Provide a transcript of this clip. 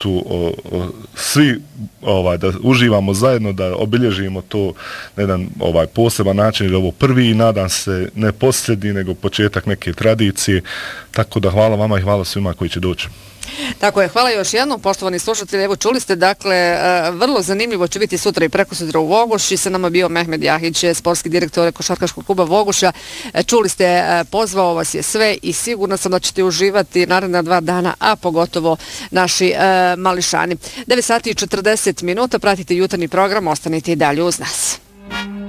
tu svi da uživamo zajedno, da obilježimo to na jedan poseban način, jer ovo prvi i nadam se ne posljednji, nego početak neke tradicije, tako da hvala vama i hvala svima koji će doći. Tako je, hvala još jednom, poštovani slušatelji. Evo, čuli ste, dakle, vrlo zanimljivo će biti sutra i prekosutra u Vogoši. Sa nama bio Mehmed Jahić, sportski direktor Košarkaškog kluba Vogoša. Čuli ste, pozvao vas je sve i sigurno sam da ćete uživati naredna 2 dana, a pogotovo naši mališani. 9 sati i 40 minuta, pratite jutarnji program, ostanite i dalje uz nas.